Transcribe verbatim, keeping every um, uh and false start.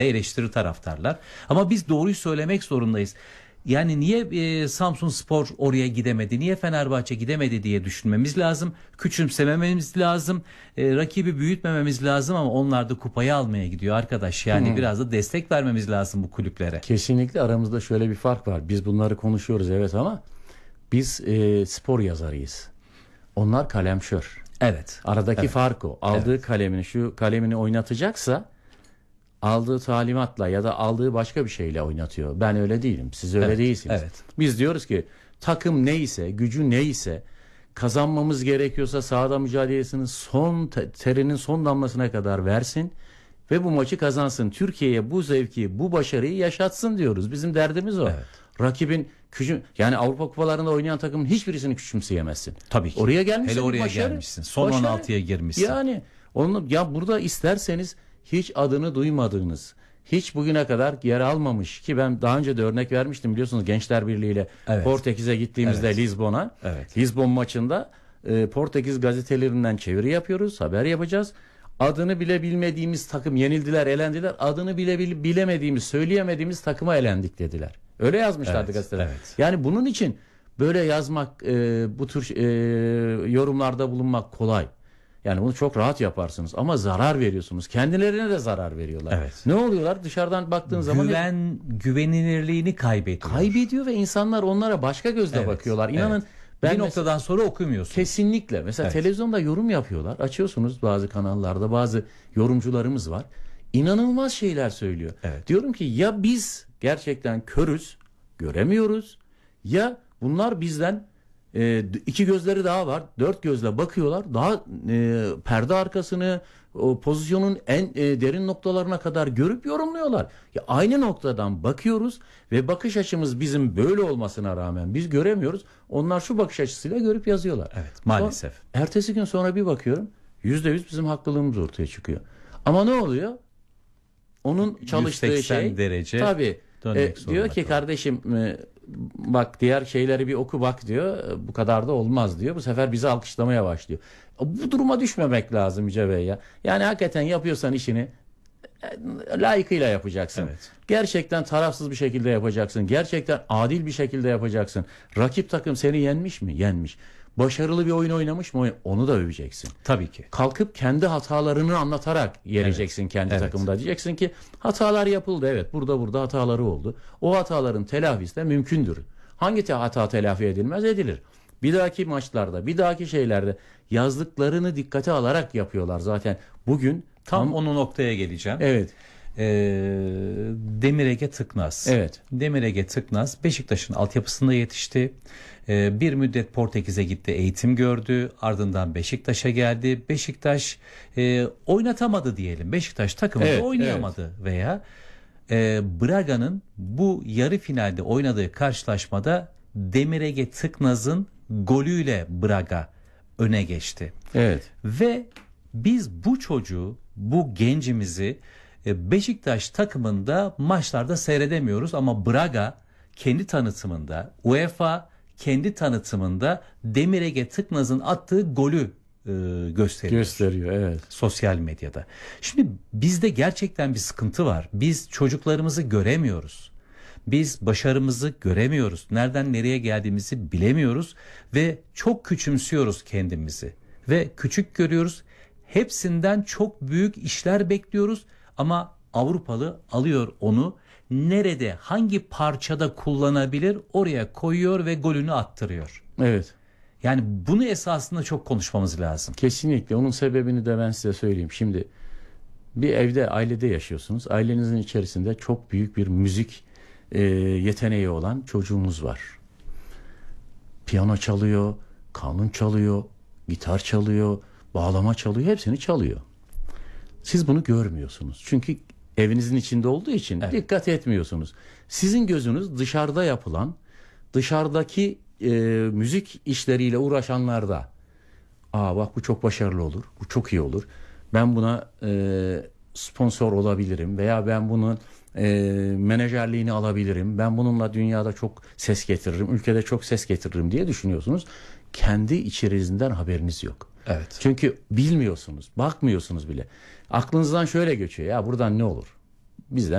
eleştiri taraftarlar. Ama biz doğruyu söylemek zorundayız. Yani niye e, Samsunspor oraya gidemedi, niye Fenerbahçe gidemedi diye düşünmemiz lazım. Küçümsemememiz lazım. E, rakibi büyütmememiz lazım ama onlar da kupayı almaya gidiyor arkadaş. Yani hmm. biraz da destek vermemiz lazım bu kulüplere. Kesinlikle aramızda şöyle bir fark var. Biz bunları konuşuyoruz evet ama biz e, spor yazarıyız. Onlar kalemşör. Evet. Aradaki evet. fark o. Aldığı evet. kalemini, şu kalemini oynatacaksa aldığı talimatla ya da aldığı başka bir şeyle oynatıyor. Ben öyle değilim. Siz öyle evet, değilsiniz. Evet. Biz diyoruz ki takım neyse, gücü neyse, kazanmamız gerekiyorsa sahada mücadelesinin son terinin son damlasına kadar versin ve bu maçı kazansın. Türkiye'ye bu zevki, bu başarıyı yaşatsın diyoruz. Bizim derdimiz o. Evet. Rakibin küçüm, yani Avrupa kupalarında oynayan takımın hiçbirisini küçümseyemezsin. Tabii ki. Oraya gelmişsin. Hele oraya başarı, gelmişsin. Son başarı. on altıya girmişsin. Yani onu ya burada isterseniz hiç adını duymadığınız, hiç bugüne kadar yer almamış ki ben daha önce de örnek vermiştim biliyorsunuz Gençler Birliği ile evet. Portekiz'e gittiğimizde evet. Lizbon'a. Evet. Lizbon maçında e, Portekiz gazetelerinden çeviri yapıyoruz, haber yapacağız. Adını bile bilmediğimiz takım yenildiler, elendiler. Adını bile bil, bilemediğimiz, söyleyemediğimiz takıma elendik dediler. Öyle yazmışlardı evet. gazeteler. Evet. Yani bunun için böyle yazmak, e, bu tür e, yorumlarda bulunmak kolay. Yani bunu çok rahat yaparsınız ama zarar veriyorsunuz. Kendilerine de zarar veriyorlar. Evet. Ne oluyorlar? Dışarıdan baktığın zaman güven güvenilirliğini kaybediyor. Kaybediyor ve insanlar onlara başka gözle evet. bakıyorlar. İnanın evet. ben bir noktadan sonra okumuyorsunuz. Kesinlikle. Mesela evet. televizyonda yorum yapıyorlar. Açıyorsunuz bazı kanallarda bazı yorumcularımız var. İnanılmaz şeyler söylüyor. Evet. Diyorum ki ya biz gerçekten körüz, göremiyoruz ya bunlar bizden E, iki gözleri daha var. Dört gözle bakıyorlar. Daha e, perde arkasını o pozisyonun en e, derin noktalarına kadar görüp yorumluyorlar. Ya aynı noktadan bakıyoruz ve bakış açımız bizim böyle olmasına rağmen biz göremiyoruz. Onlar şu bakış açısıyla görüp yazıyorlar. Evet, maalesef. Sonra, ertesi gün sonra bir bakıyorum yüzde yüz bizim haklılığımız ortaya çıkıyor. Ama ne oluyor? Onun çalıştığı şey derece tabii e, diyor ki kardeşim e, bak diğer şeyleri bir oku bak diyor. Bu kadar da olmaz diyor. Bu sefer bizi alkışlamaya başlıyor. Bu duruma düşmemek lazım Yüce Bey ya. Yani hakikaten yapıyorsan işini layıkıyla yapacaksın. Evet. Gerçekten tarafsız bir şekilde yapacaksın. Gerçekten adil bir şekilde yapacaksın. Rakip takım seni yenmiş mi? Yenmiş. Başarılı bir oyun oynamış mı? Onu da öveceksin. Tabii ki. Kalkıp kendi hatalarını anlatarak yeneceksin evet. kendi evet. takımda. Diyeceksin ki hatalar yapıldı. Evet burada burada hataları oldu. O hataların telafisi de mümkündür. Hangi te- hata telafi edilmez? Edilir. Bir dahaki maçlarda, bir dahaki şeylerde yazdıklarını dikkate alarak yapıyorlar zaten. Bugün tam, tam onu noktaya geleceğim. Evet. Ee, Demir Ege Tıknaz. Evet. Demir Ege Tıknaz Beşiktaş'ın altyapısında yetişti. Ee, bir müddet Portekiz'e gitti, eğitim gördü. Ardından Beşiktaş'a geldi. Beşiktaş e, oynatamadı diyelim. Beşiktaş takımında evet, oynayamadı evet. veya e, Braga'nın bu yarı finalde oynadığı karşılaşmada Demir Ege Tıknaz'ın golüyle Braga öne geçti. Evet. Ve biz bu çocuğu, bu gencimizi Beşiktaş takımında maçlarda seyredemiyoruz ama Braga kendi tanıtımında, UEFA kendi tanıtımında Demir Ege Tıknaz'ın attığı golü e, gösteriyor. Gösteriyor, evet. Sosyal medyada. Şimdi bizde gerçekten bir sıkıntı var. Biz çocuklarımızı göremiyoruz. Biz başarımızı göremiyoruz. Nereden nereye geldiğimizi bilemiyoruz ve çok küçümsüyoruz kendimizi. Ve küçük görüyoruz. Hepsinden çok büyük işler bekliyoruz. Ama Avrupalı alıyor onu, nerede hangi parçada kullanabilir oraya koyuyor ve golünü attırıyor. Evet. Yani bunu esasında çok konuşmamız lazım. Kesinlikle. Onun sebebini de ben size söyleyeyim. Şimdi bir evde, ailede yaşıyorsunuz. Ailenizin içerisinde çok büyük bir müzik e, yeteneği olan çocuğunuz var. Piyano çalıyor, kanun çalıyor, gitar çalıyor, bağlama çalıyor, hepsini çalıyor. Siz bunu görmüyorsunuz. Çünkü evinizin içinde olduğu için evet. dikkat etmiyorsunuz. Sizin gözünüz dışarıda yapılan, dışarıdaki e, müzik işleriyle uğraşanlarda. Aa bak bu çok başarılı olur, bu çok iyi olur. Ben buna e, sponsor olabilirim veya ben bunun e, menajerliğini alabilirim. Ben bununla dünyada çok ses getiririm, ülkede çok ses getiririm diye düşünüyorsunuz. Kendi içerinizden haberiniz yok. Evet. Çünkü bilmiyorsunuz, bakmıyorsunuz bile. Aklınızdan şöyle geçiyor. Ya buradan ne olur? Bizden